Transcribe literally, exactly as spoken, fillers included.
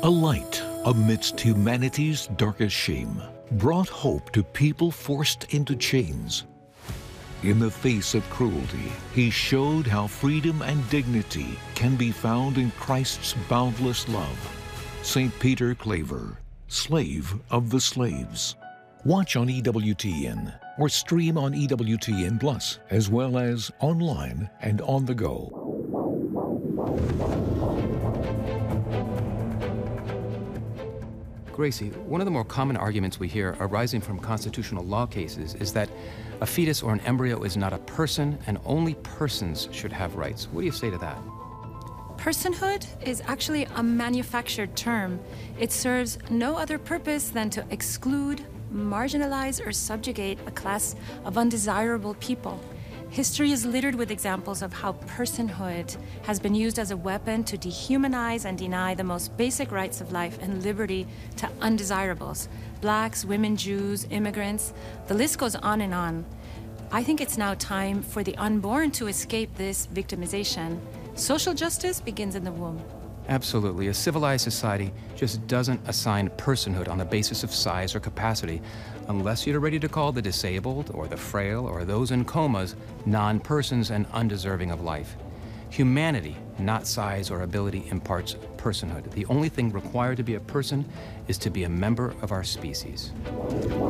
A light amidst humanity's darkest shame brought hope to people forced into chains. In the face of cruelty, he showed how freedom and dignity can be found in Christ's boundless love. Saint Peter Claver, Slave of the Slaves. Watch on E W T N or stream on E W T N Plus, as well as online and on the go. Gracie, one of the more common arguments we hear arising from constitutional law cases is that a fetus or an embryo is not a person and only persons should have rights. What do you say to that? Personhood is actually a manufactured term. It serves no other purpose than to exclude, marginalize, or subjugate a class of undesirable people. History is littered with examples of how personhood has been used as a weapon to dehumanize and deny the most basic rights of life and liberty to undesirables. Blacks, women, Jews, immigrants, the list goes on and on. I think it's now time for the unborn to escape this victimization. Social justice begins in the womb. Absolutely. A civilized society just doesn't assign personhood on the basis of size or capacity unless you're ready to call the disabled or the frail or those in comas non-persons and undeserving of life. Humanity, not size or ability, imparts personhood. The only thing required to be a person is to be a member of our species.